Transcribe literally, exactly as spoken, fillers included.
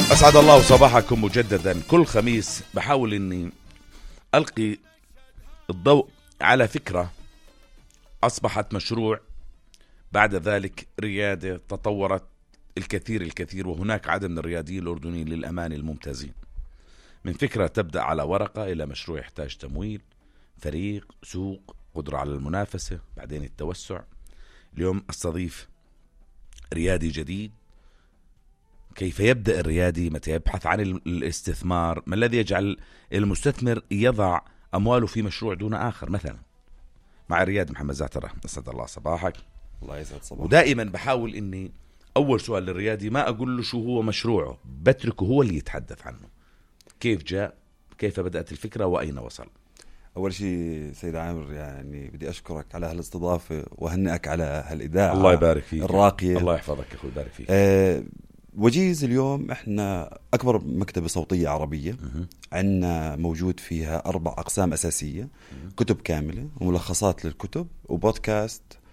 أسعد الله صباحكم مجددا. كل خميس بحاول أني ألقي الضوء على فكرة أصبحت مشروع، بعد ذلك ريادة تطورت الكثير الكثير، وهناك عدد من الرياديين الأردنيين للأمان الممتازين. من فكرة تبدأ على ورقة إلى مشروع يحتاج تمويل، فريق، سوق، قدرة على المنافسة، بعدين التوسع. اليوم استضيف ريادي جديد. كيف يبدأ الريادي؟ متى يبحث عن الاستثمار؟ ما الذي يجعل المستثمر يضع أمواله في مشروع دون آخر؟ مثلا مع الريادي محمد زعترة. أسعد الله صباحك. الله يسعد صباحك. ودائما بحاول إني أول سؤال للريادي ما أقول له شو هو مشروعه، بتركه هو اللي يتحدث عنه. كيف جاء؟ كيف بدأت الفكرة؟ وأين وصل؟ أول شيء سيد عامر، يعني بدي أشكرك على هالاستضافة وهنئك على هالإذاعة. الله يبارك فيك الراقية. الله يحفظك أخوي، يبارك فيك. أه وجيز اليوم إحنا أكبر مكتبة صوتية عربية. عندنا موجود فيها أربع أقسام أساسية: كتب كاملة وملخصات للكتب وبودكاست